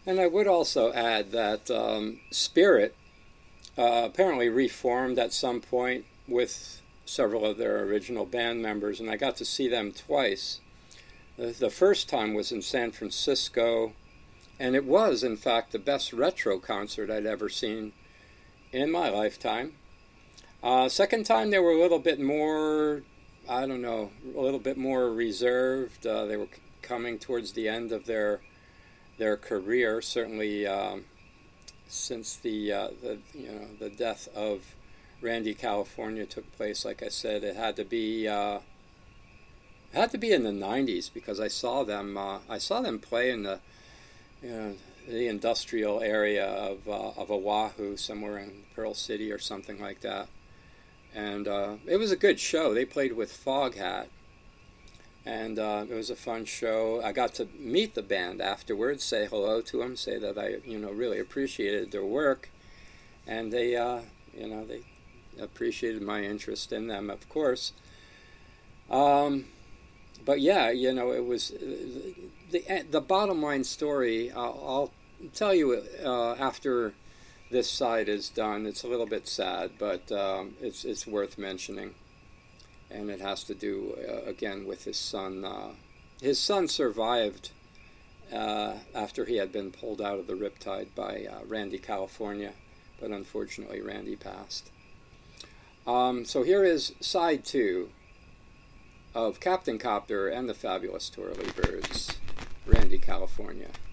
And I would also add that Spirit apparently reformed at some point with several of their original band members, and I got to see them twice. The first time was in San Francisco, and it was, in fact, the best retro concert I'd ever seen in my lifetime. Second time, they were a little bit more, I don't know, a little bit more reserved. They were coming towards the end of their career, certainly since the death of Randy California took place. Like I said, it had to be in the '90s because I saw them play in the industrial area of Oahu, somewhere in Pearl City or something like that. And it was a good show. They played with Foghat, and it was a fun show. I got to meet the band afterwards, say hello to them, say that I really appreciated their work, and they appreciated my interest in them, of course. But yeah, it was the bottom line story. I'll tell you after this side is done. It's a little bit sad, but it's worth mentioning, and it has to do again with his son. His son survived after he had been pulled out of the riptide by Randy California, but unfortunately Randy passed. So here is side 2 of Captain Copter and the Fabulous Twirly Birds, Randy California.